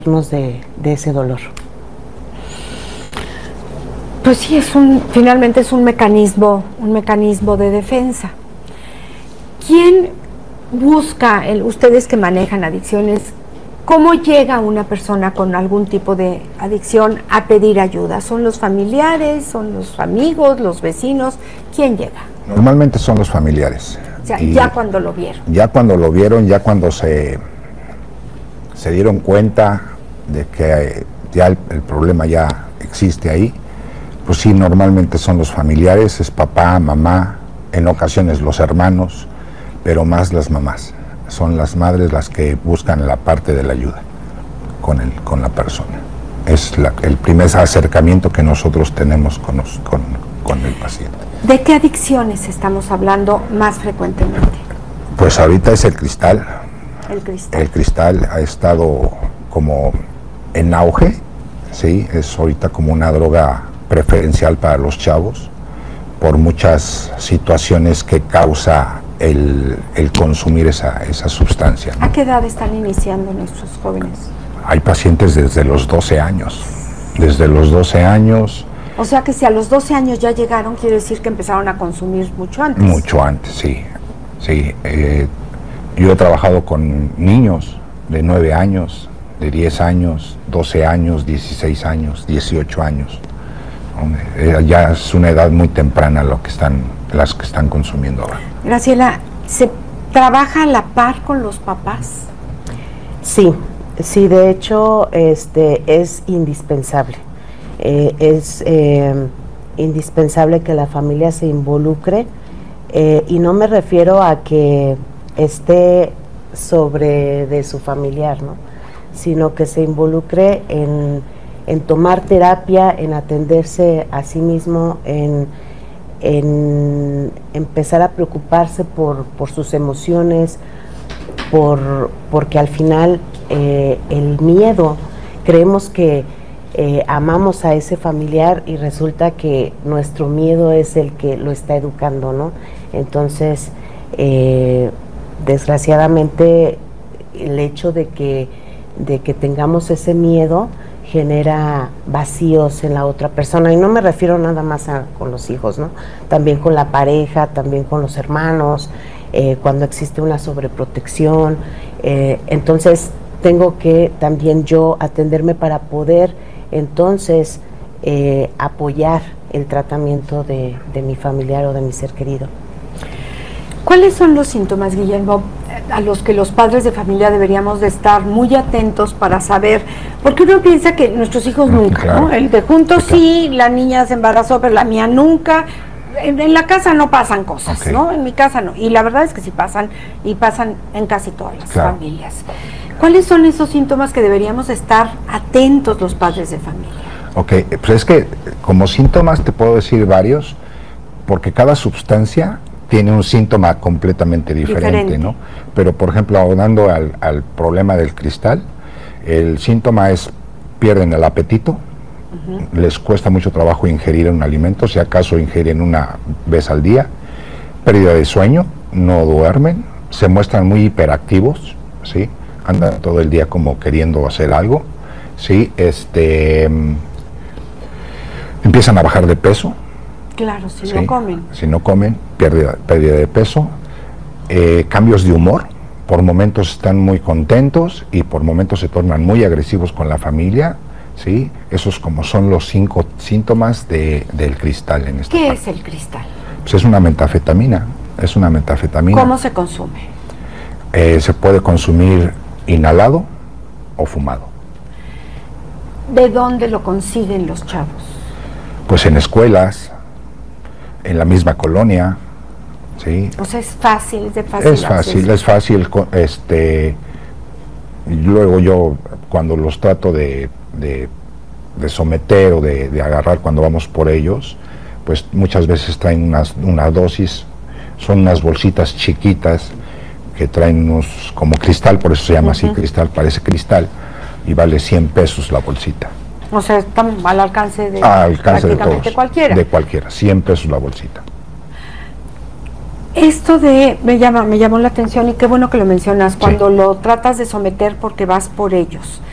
de ese dolor. Pues sí, finalmente es un mecanismo de defensa. ¿Quién busca, ustedes que manejan adicciones, cómo llega una persona con algún tipo de adicción a pedir ayuda? ¿Son los familiares, son los amigos, los vecinos? ¿Quién llega? Normalmente son los familiares. O sea, ya cuando lo vieron. Ya cuando lo vieron, ya cuando se dieron cuenta de que ya el problema ya existe ahí, pues sí, normalmente son los familiares, es papá, mamá, en ocasiones los hermanos, pero más las mamás. Son las madres las que buscan la parte de la ayuda con la persona. Es el primer acercamiento que nosotros tenemos con el paciente. ¿De qué adicciones estamos hablando más frecuentemente? Pues ahorita es el cristal. El cristal. El cristal ha estado como en auge, ¿sí? Es ahorita como una droga preferencial para los chavos por muchas situaciones que causa el consumir esa sustancia, ¿no? ¿A qué edad están iniciando nuestros jóvenes? Hay pacientes desde los 12 años. Desde los 12 años. O sea que si a los 12 años ya llegaron, quiere decir que empezaron a consumir mucho antes. Mucho antes, sí. Sí. Yo he trabajado con niños de 9 años, de 10 años, 12 años, 16 años, 18 años. Ya es una edad muy temprana las que están consumiendo ahora. Graciela, ¿se trabaja a la par con los papás? Sí, de hecho es indispensable. Es indispensable que la familia se involucre y no me refiero a que esté sobre de su familiar, ¿no? Sino que se involucre en tomar terapia, en atenderse a sí mismo, en empezar a preocuparse por sus emociones, porque al final el miedo, creemos que amamos a ese familiar y resulta que nuestro miedo es el que lo está educando, ¿no? Entonces, desgraciadamente, el hecho de que tengamos ese miedo genera vacíos en la otra persona, y no me refiero nada más con los hijos, ¿no? También con la pareja, también con los hermanos, cuando existe una sobreprotección, entonces tengo que también yo atenderme para poder entonces apoyar el tratamiento de mi familiar o de mi ser querido. ¿Cuáles son los síntomas, Guillermo, a los que los padres de familia deberíamos de estar muy atentos para saber? Porque uno piensa que nuestros hijos nunca, claro, ¿no? El de juntos sí, la niña se embarazó, pero la mía nunca. En la casa no pasan cosas, okay, ¿no? En mi casa no. Y la verdad es que sí pasan, y pasan en casi todas las familias. ¿Cuáles son esos síntomas que deberíamos estar atentos los padres de familia? Ok, pues es que como síntomas te puedo decir varios, porque cada sustancia tiene un síntoma completamente diferente, ¿no? Pero, por ejemplo, abonando al problema del cristal, el síntoma es pierden el apetito, les cuesta mucho trabajo ingerir un alimento, si acaso ingieren una vez al día, pérdida de sueño, no duermen, se muestran muy hiperactivos, ¿sí? Andan todo el día como queriendo hacer algo, ¿sí? Empiezan a bajar de peso. Claro, si no comen. Si no comen, pérdida de peso, cambios de humor, por momentos están muy contentos y por momentos se tornan muy agresivos con la familia, ¿sí? Esos como son los 5 síntomas del cristal en esta ¿Qué parte. es el cristal? Pues es una metafetamina, ¿Cómo se consume? Se puede consumir inhalado o fumado. ¿De dónde lo consiguen los chavos? Pues en escuelas, en la misma colonia, ¿sí? O sea, es fácil, es de fácil acceso. Es fácil, luego yo cuando los trato de someter o de agarrar cuando vamos por ellos, pues muchas veces traen una dosis, son unas bolsitas chiquitas que traen unos como cristal, por eso se llama así cristal, parece cristal, y vale 100 pesos la bolsita. O sea, están al alcance de prácticamente cualquiera. De cualquiera, 100 pesos la bolsita. Esto me llamó la atención y qué bueno que lo mencionas, cuando lo tratas de someter porque vas por ellos.